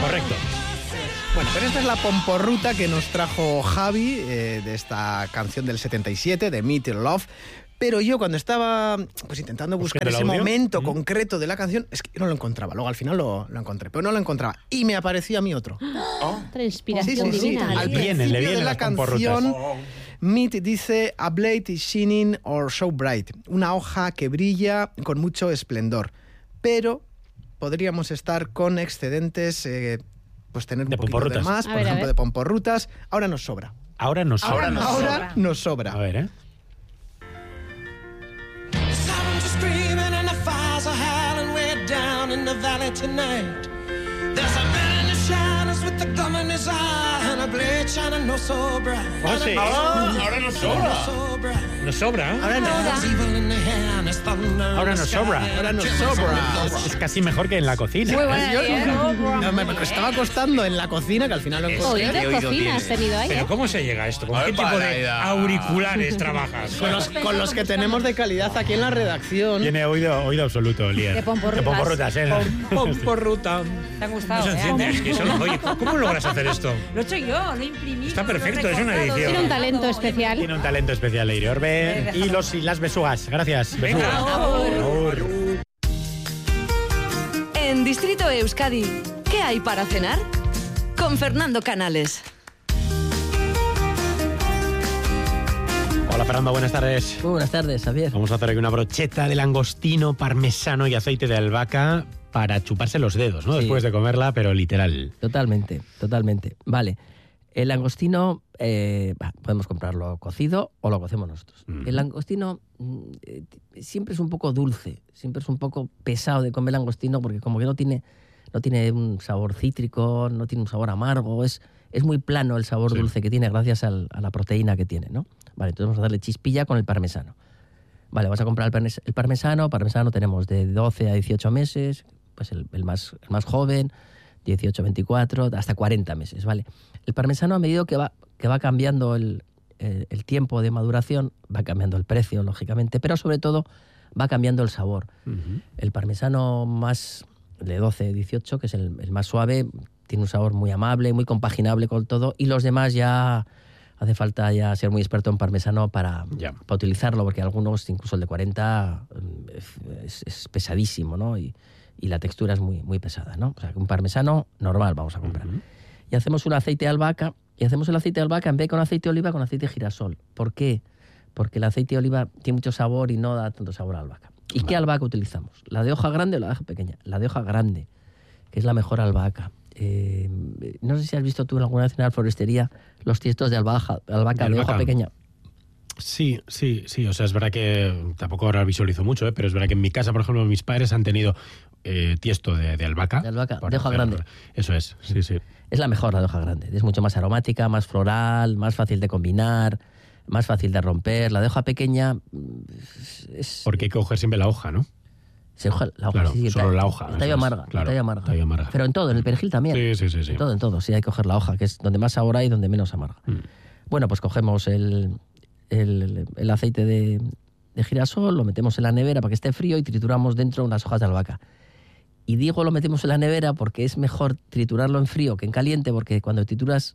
Correcto. Bueno, pero esta es la pomporruta que nos trajo Javi de esta canción del 77, de Meet Your Love. Pero yo cuando estaba pues intentando buscar ese momento concreto de la canción, es que no lo encontraba. Luego al final lo encontré, pero no lo encontraba. Y me apareció a mí otro. Transpiración divina. Al principio de la canción, Meet dice, a blade is shining or so bright. Una hoja que brilla con mucho esplendor. Pero podríamos estar con excedentes, pues tener un poquito de más, por ejemplo, de pomporrutas. Ahora nos sobra. Ahora nos sobra. A ver, Screaming and the fires are howling way down in the valley tonight. There's a man in the shadows with the gun in his eye and a blade shining no so bright. Oh, sí. Ahora nos sobra. Nos sobra. Ahora nos sobra. Es casi mejor que en la cocina. Muy buena, No, me estaba costando en la cocina, que al final lo encontré. Oído cocina has tenido ahí. Pero ¿cómo se llega a esto? ¿Con qué tipo de auriculares trabajas? Con los que tenemos de calidad aquí en la redacción. Tiene oído absoluto, Lier. De pomporrutas. De pomporrutas, Pomporruta. ¿Te ha gustado? No se enciende, es que eso no. Oye, ¿cómo logras hacer esto? Lo he hecho yo, lo he imprimido. Está perfecto, es una edición. Tiene un talento especial. Tiene un talento especial, Leire Orbe. Y las besugas. Gracias. Venga. Besugas. En Distrito Euskadi, ¿qué hay para cenar? Con Fernando Canales. Hola Fernando, buenas tardes. Muy buenas tardes, Javier. Vamos a hacer aquí una brocheta de langostino, parmesano y aceite de albahaca para chuparse los dedos, ¿no? Sí. Después de comerla, pero literal. Totalmente. Vale. El langostino podemos comprarlo cocido o lo cocemos nosotros. El langostino siempre es un poco dulce, siempre es un poco pesado de comer langostino porque como que no tiene un sabor cítrico, no tiene un sabor amargo, es muy plano el sabor dulce que tiene gracias a la proteína que tiene, ¿no? Vale, entonces vamos a darle chispilla con el parmesano. Vale, vas a comprar el parmesano. Parmesano tenemos de 12 a 18 meses, pues el más joven, 18, 24, hasta 40 meses, ¿vale? El parmesano, a medida que va cambiando el tiempo de maduración, va cambiando el precio, lógicamente, pero sobre todo va cambiando el sabor. Uh-huh. El parmesano más de 12, 18, que es el más suave, tiene un sabor muy amable, muy compaginable con todo, y los demás ya hace falta ya ser muy experto en parmesano para utilizarlo, porque algunos, incluso el de 40, es pesadísimo, ¿no? Y la textura es muy, muy pesada, ¿no? O sea, que un parmesano normal vamos a comprar. Uh-huh. Y hacemos un aceite de albahaca, y hacemos el aceite de albahaca en vez de con aceite de oliva, con aceite de girasol. ¿Por qué? Porque el aceite de oliva tiene mucho sabor y no da tanto sabor a albahaca. ¿Y qué albahaca utilizamos? ¿La de hoja grande o la de hoja pequeña? La de hoja grande, que es la mejor albahaca. No sé si has visto tú alguna vez en la floristería los tiestos de albahaca de hoja pequeña. Sí. O sea, es verdad que tampoco ahora visualizo mucho, pero es verdad que en mi casa, por ejemplo, mis padres han tenido tiesto de albahaca. De albahaca, de hoja grande. Eso es, sí. Es la mejor, la de hoja grande. Es mucho más aromática, más floral, más fácil de combinar, más fácil de romper. La de hoja pequeña es... Porque hay que coger siempre la hoja, ¿no? La hoja, claro, sí, solo la hoja. La talla amarga, claro, la talla amarga. Pero en todo, en el perejil también. Sí. En todo, sí hay que coger la hoja, que es donde más sabor hay y donde menos amarga. Bueno, pues cogemos el aceite de girasol, lo metemos en la nevera para que esté frío y trituramos dentro unas hojas de albahaca. Y digo lo metemos en la nevera porque es mejor triturarlo en frío que en caliente, porque cuando trituras,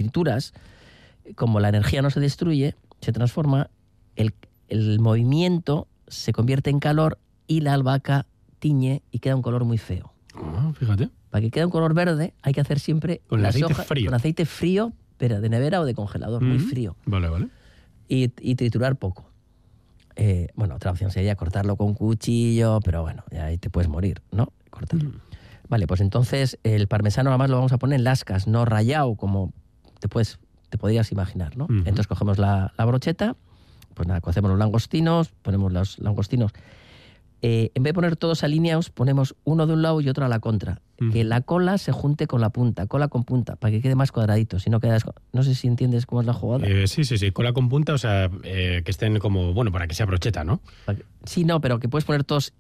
como la energía no se destruye, se transforma, el movimiento se convierte en calor y la albahaca tiñe y queda un color muy feo. Fíjate. Para que quede un color verde hay que hacer siempre con aceite frío, pero de nevera o de congelador, muy frío. Vale. Y triturar poco. Bueno, otra opción sería cortarlo con cuchillo, pero bueno, ya ahí te puedes morir, ¿no? Cortarlo. Vale, pues entonces el parmesano además lo vamos a poner en lascas, no rallado, como te podrías imaginar, ¿no? Entonces cogemos la brocheta, pues nada, cocemos los langostinos, ponemos los langostinos. En vez de poner todos alineados, ponemos uno de un lado y otro a la contra. Que la cola se junte con la punta, cola con punta, para que quede más cuadradito. Si no quedas... No sé si entiendes cómo es la jugada. Sí, cola con punta, o sea, que estén como... Bueno, para que sea brocheta, ¿no? Sí, no, pero que puedes poner todos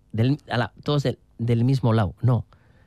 del mismo lado. No.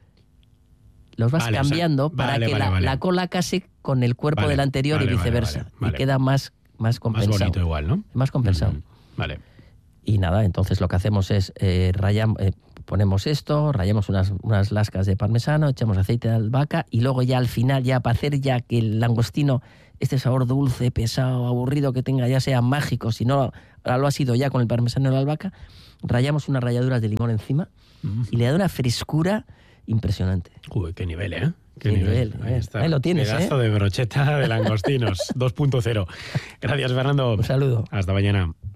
Los vas cambiando para que la cola case con el cuerpo del anterior y viceversa. Vale. Y queda más compensado. Más bonito igual, ¿no? Más compensado. Vale. Y nada, entonces lo que hacemos es ponemos esto, rallamos unas lascas de parmesano, echamos aceite de albahaca y luego ya al final, ya para hacer ya que el langostino, este sabor dulce, pesado, aburrido que tenga, ya sea mágico, si no, ahora lo ha sido ya con el parmesano y la albahaca, rallamos unas ralladuras de limón encima y le da una frescura impresionante. Uy, qué nivel, ¿eh? Qué nivel. Ahí está. Ahí lo tienes, Pedazo de brocheta de langostinos 2.0. Gracias, Fernando. Un saludo. Hasta mañana.